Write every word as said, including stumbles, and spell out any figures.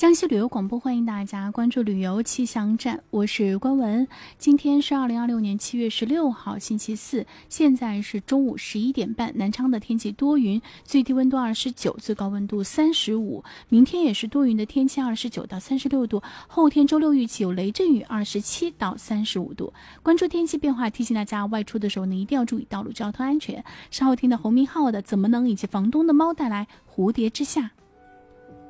江西旅游广播，欢迎大家关注旅游气象站，我是关文。今天是二零二六年七月十六号，星期四，现在是中午十一点半。南昌的天气多云，最低温度二十九，最高温度三十五。明天也是多云的天气，二十九到三十六度。后天周六预计有雷阵雨，二十七到三十五度。关注天气变化，提醒大家外出的时候呢，一定要注意道路交通安全。稍后听到侯明浩的《怎么能》以及房东的猫带来蝴蝶之下。